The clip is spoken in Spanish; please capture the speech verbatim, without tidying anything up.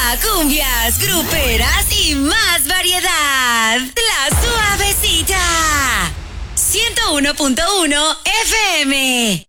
cumbias, gruperas y más variedad. La Suavecita. ciento uno punto uno F M.